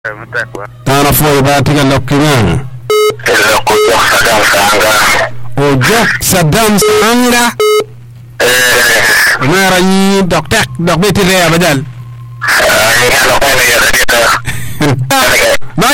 Tana foi batiga lokkinga. Ko jox Saddam Sanga. O jox Saddam Sanga. Mara ni dokter dok beti re badal. Ya lo kan ya